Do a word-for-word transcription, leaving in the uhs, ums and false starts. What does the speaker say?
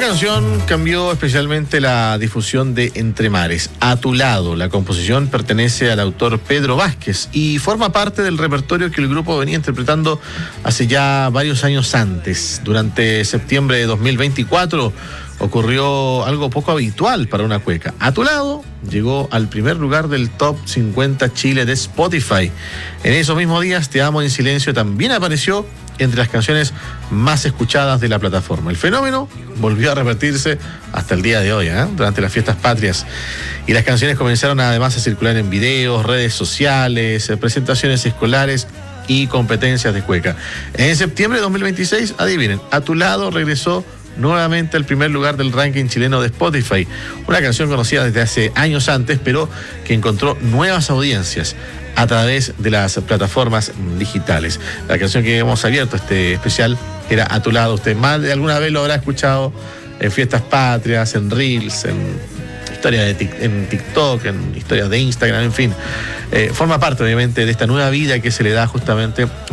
canción cambió especialmente la difusión de Entre Mares. A tu lado, la composición pertenece al autor Pedro Vázquez y forma parte del repertorio que el grupo venía interpretando hace ya varios años antes. Durante septiembre de dos mil veinticuatro ocurrió algo poco habitual para una cueca. A tu lado llegó al primer lugar del Top cincuenta Chile de Spotify. En esos mismos días, Te amo en silencio también apareció entre las canciones más escuchadas de la plataforma. El fenómeno volvió a repetirse hasta el día de hoy, ¿eh? durante las fiestas patrias. Y las canciones comenzaron además a circular en videos, redes sociales, presentaciones escolares y competencias de cueca. En septiembre de dos mil veintiséis, adivinen, A tu lado regresó nuevamente al primer lugar del ranking chileno de Spotify. Una canción conocida desde hace años antes, pero que encontró nuevas audiencias a través de las plataformas digitales. La canción que hemos abierto este especial era A tu lado. Usted más de alguna vez lo habrá escuchado en fiestas patrias, en Reels, en historias de tic, en TikTok, en historias de Instagram, en fin. Eh, forma parte obviamente de esta nueva vida que se le da justamente